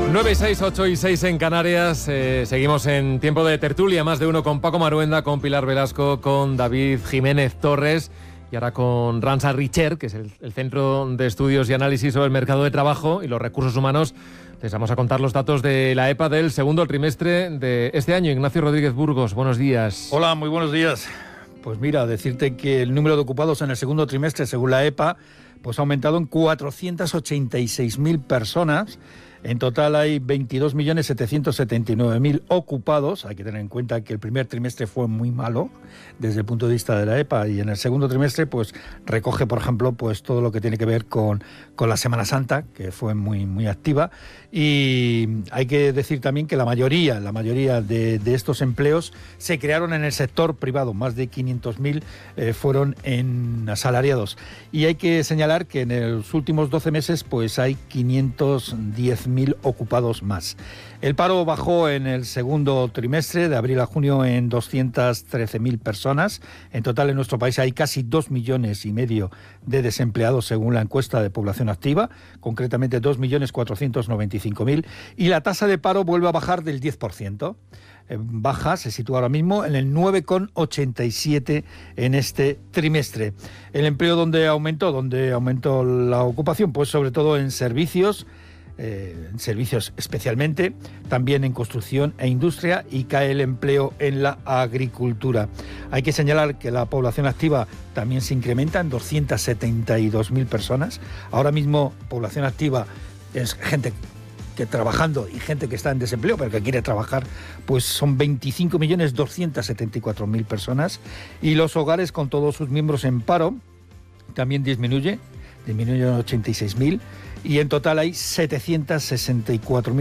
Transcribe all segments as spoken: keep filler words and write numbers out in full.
nueve, seis, ocho y seis en Canarias. Eh, seguimos en tiempo de tertulia, más de uno, con Paco Maruenda, con Pilar Velasco, con David Jiménez Torres y ahora con Randstad Research, que es el, el Centro de Estudios y Análisis sobre el Mercado de Trabajo y los Recursos Humanos. Les vamos a contar los datos de la E P A del segundo trimestre de este año. Ignacio Rodríguez Burgos, buenos días. Hola, muy buenos días. Pues mira, decirte que el número de ocupados en el segundo trimestre, según la E P A, pues ha aumentado en cuatrocientas ochenta y seis mil personas. En total hay veintidós millones setecientos setenta y nueve mil ocupados. Hay que tener en cuenta que el primer trimestre fue muy malo desde el punto de vista de la E P A, y en el segundo trimestre pues recoge, por ejemplo, pues todo lo que tiene que ver con, con la Semana Santa, que fue muy, muy activa. Y hay que decir también que la mayoría, la mayoría de, de estos empleos se crearon en el sector privado. Más de quinientos mil eh, fueron en asalariados. Y hay que señalar que en los últimos doce meses pues hay quinientos diez mil ocupados más. El paro bajó en el segundo trimestre, de abril a junio, en doscientas trece mil personas. En total en nuestro país hay casi dos millones y medio de desempleados según la encuesta de población activa, concretamente dos millones cuatrocientos noventa y cinco mil, y la tasa de paro vuelve a bajar del diez por ciento. Baja, se sitúa ahora mismo en el nueve coma ochenta y siete en este trimestre. El empleo donde aumentó, donde aumentó la ocupación, pues sobre todo en servicios, Eh, en servicios especialmente, también en construcción e industria, y cae el empleo en la agricultura. Hay que señalar que la población activa también se incrementa en doscientas setenta y dos mil personas. Ahora mismo población activa es gente que trabajando y gente que está en desempleo pero que quiere trabajar, pues son veinticinco millones doscientas setenta y cuatro mil personas. Y los hogares con todos sus miembros en paro también disminuye, disminuye en ochenta y seis mil. Y en total hay setecientos sesenta y cuatro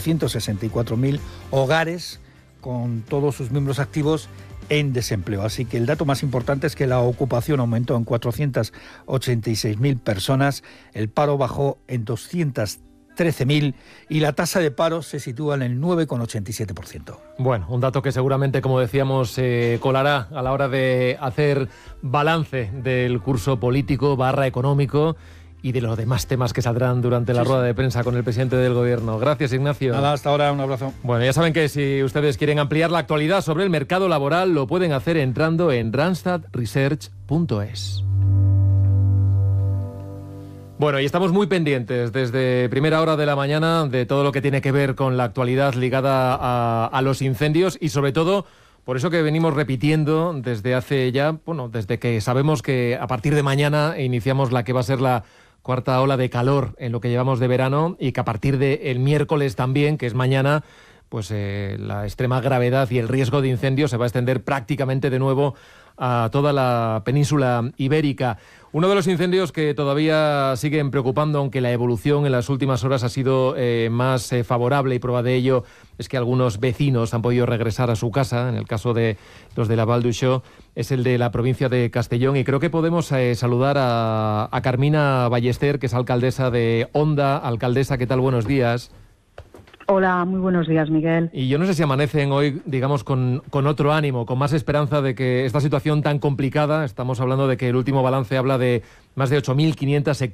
mil hogares con todos sus miembros activos en desempleo. Así que el dato más importante es que la ocupación aumentó en cuatrocientas ochenta y seis mil personas, el paro bajó en doscientos trece mil y la tasa de paro se sitúa en el nueve coma ochenta y siete por ciento. Bueno, un dato que seguramente, como decíamos, se eh, colará a la hora de hacer balance del curso político barra económico y de los demás temas que saldrán durante la sí, rueda de prensa con el presidente del Gobierno. Gracias, Ignacio. Nada, hasta ahora, un abrazo. Bueno, ya saben que si ustedes quieren ampliar la actualidad sobre el mercado laboral, lo pueden hacer entrando en randstad research punto es. Bueno, y estamos muy pendientes desde primera hora de la mañana de todo lo que tiene que ver con la actualidad ligada a, a los incendios, y sobre todo por eso que venimos repitiendo desde hace ya, bueno, desde que sabemos que a partir de mañana iniciamos la que va a ser la cuarta ola de calor en lo que llevamos de verano, y que a partir del miércoles también, que es mañana, pues eh, la extrema gravedad y el riesgo de incendio se va a extender prácticamente de nuevo a toda la península ibérica. Uno de los incendios que todavía siguen preocupando, aunque la evolución en las últimas horas ha sido eh, más eh, favorable, y prueba de ello es que algunos vecinos han podido regresar a su casa, en el caso de los de la Val d'Uixó, es el de la provincia de Castellón. Y creo que podemos eh, saludar a, a Carmina Ballester, que es alcaldesa de Onda. Alcaldesa, ¿qué tal? Buenos días. Hola, muy buenos días, Miguel. Y yo no sé si amanecen hoy, digamos, con, con otro ánimo, con más esperanza de que esta situación tan complicada, estamos hablando de que el último balance habla de más de ocho mil quinientas hectáreas